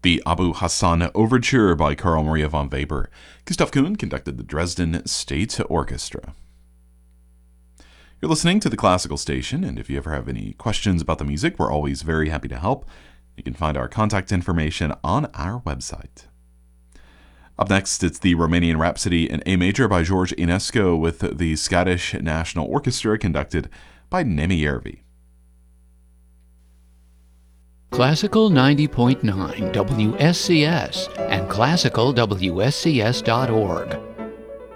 The Abu Hassan Overture by Carl Maria von Weber. Gustav Kuhn conducted the Dresden State Orchestra. You're listening to the Classical Station, and if you ever have any questions about the music, we're always very happy to help. You can find our contact information on our website. Up next, it's the Romanian Rhapsody in A major by George Enescu with the Scottish National Orchestra conducted by Nemi Järvi. Classical 90.9 WSCS and classicalwscs.org.